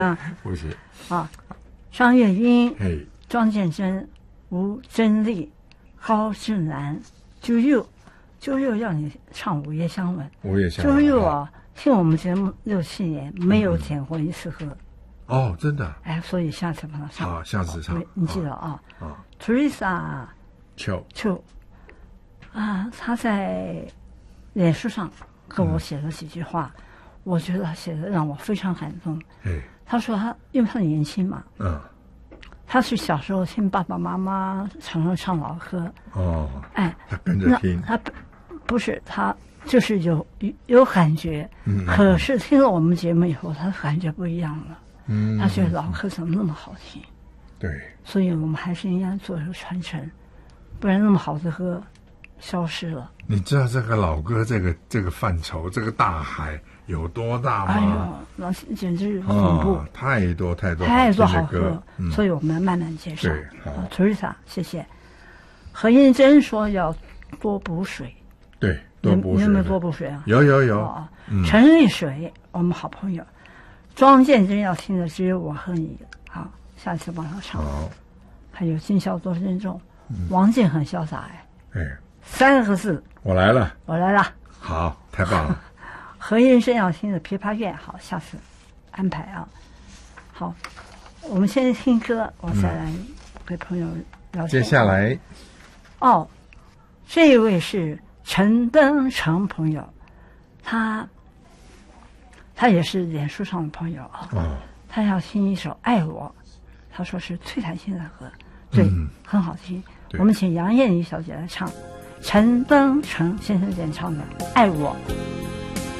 啊， 不是啊，张月英、 嘿， 庄建珍、吴珍丽、高志南、周佑要你唱《午夜香吻》。 我也想周佑啊，听我们节目6、7年，没有捡过一次歌。 哦，真的。 哎，所以下次帮他唱。 好，下次唱。 你记得啊？ 啊 ，Teresa 秋啊，他在脸书上跟我写了几句话，我觉得写的让我非常感动。他说因为他年轻嘛，他是小时候听爸爸妈妈常常唱老歌。 哦， 哎， 他跟着听。 他不是他就是有感觉，可是听了我们节目以后，他感觉不一样了。他觉得老歌怎么那么好听？ 对， 所以我们还是应该做一个传承，不然那么好的歌消失了。 你知道这个老歌这个范畴，这个大海有多大吗？ 哎呦，那简直恐怖！ 太多好歌，所以我们慢慢介绍。 对，好 ，Teresa，谢谢。何英珍说要多补水， 对，多补水。 你有没有多补水啊？ 有。 陈丽水，我们好朋友。庄建珍要听的只有我和你，好，下次帮他唱。 好， 还有今宵多珍重，王健很潇洒哎 ，3个字， 我来了。好，太棒了。 何英生要听的《琵琶院》，好，下次安排啊。好，我们先听歌，我再来给朋友聊天。 接下来， 这一位是陈登成朋友，他也是脸书上的朋友啊。他要听一首《爱我》，他说是崔檀心的歌，对，很好听。我们请杨燕妮小姐来唱陈登成先生演唱的《爱我》。